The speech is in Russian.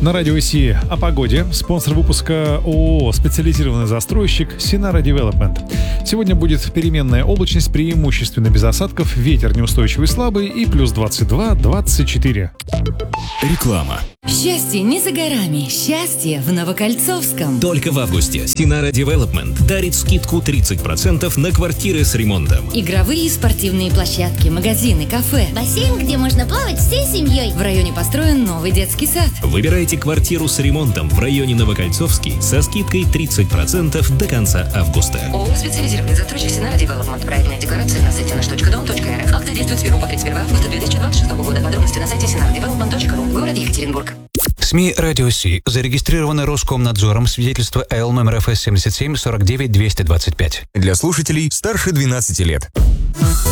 На радио Си о погоде. Спонсор выпуска ООО «Специализированный застройщик» Sinara Development. Сегодня будет переменная облачность, преимущественно без осадков, ветер неустойчивый слабый и плюс 22-24. Реклама. Счастье не за горами. Счастье в Новокольцовском. Только в августе Sinara Development дарит скидку 30% на квартиры с ремонтом. Игровые и спортивные площадки, магазины, кафе. Бассейн, где можно плавать всей семьей. В районе построен новый детский сад. Выбирайте квартиру с ремонтом в районе Новокольцовский со скидкой 30% до конца августа. ООО «Специализированный застройщик Sinara Development». Проектная декларация на сайте nаш.дом.рф. Акты действуют с 1 по 31 августа 2026 года. Подробности на сайте sinaradevelopment.ru. Город Екатеринбург. СМИ «Радио Си» зарегистрированы Роскомнадзором, свидетельство АЛ номер ФС 77 49 225. Для слушателей старше 12 лет.